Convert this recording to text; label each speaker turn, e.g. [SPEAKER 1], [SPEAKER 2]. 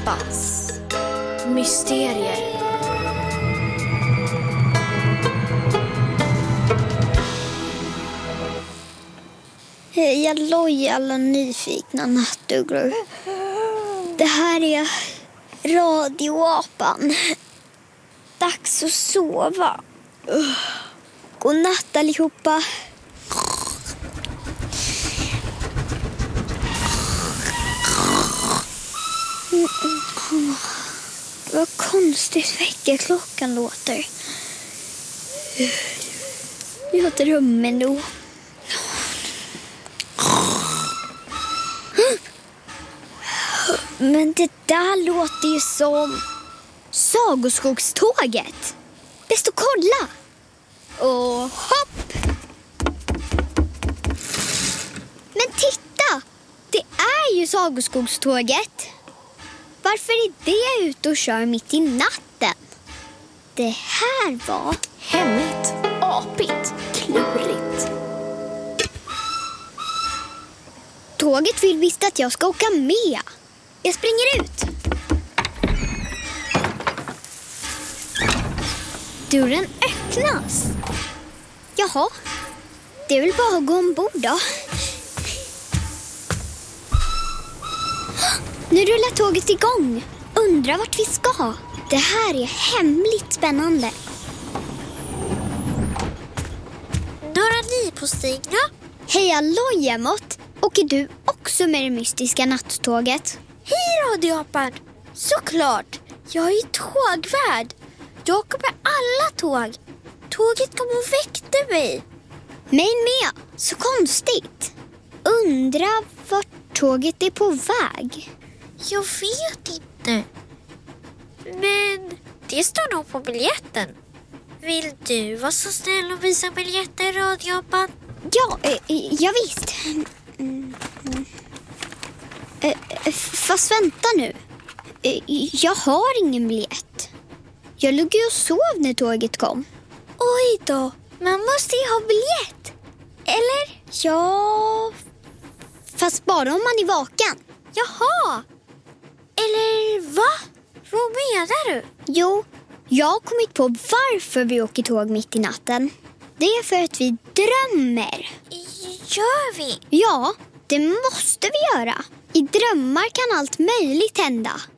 [SPEAKER 1] Radioapans mysterier.
[SPEAKER 2] Hej halloj alla nyfikna nattugglor. Det här är Radioapan. Dags att sova. God natt allihopa. Vad konstigt väckarklockan låter. Jag drömmer nog. Men det där låter ju som Sagoskogståget. Bäst att kolla. Och hopp. Men titta, det är ju Sagoskogståget. Varför är det ute och kör mitt i natten? Det här var
[SPEAKER 1] Hemligt, apigt, klurigt.
[SPEAKER 2] Tåget vill visst att jag ska åka med. Jag springer ut. Dörren öppnas. Jaha, det är väl bara att gå ombord då. Nu rullar tåget igång. Undrar vart vi ska. Det här är hemligt spännande.
[SPEAKER 3] Några nypåstigna?
[SPEAKER 2] Hej halloj Emot. Åker du också med det mystiska nattåget?
[SPEAKER 3] Hej Radioapan! Såklart! Jag är tågvärd. Jag åker med alla tåg. Tåget kom och väckte mig.
[SPEAKER 2] Mig med. Så konstigt. Undrar vart tåget är på väg.
[SPEAKER 3] Jag vet inte. Men det står nog på biljetten. Vill du vara så snäll och visa biljetten, Radioapan?
[SPEAKER 2] Ja, visst. Fast vänta nu. Jag har ingen biljett. Jag låg ju och sov när tåget kom.
[SPEAKER 3] Oj då, man måste ju ha biljett. Eller?
[SPEAKER 2] Ja, fast bara om man är vaken.
[SPEAKER 3] Jaha. Eller va? Vad menar du?
[SPEAKER 2] Jo, jag har kommit på varför vi åker tåg mitt i natten. Det är för att vi drömmer.
[SPEAKER 3] Gör vi?
[SPEAKER 2] Ja, det måste vi göra. I drömmar kan allt möjligt hända.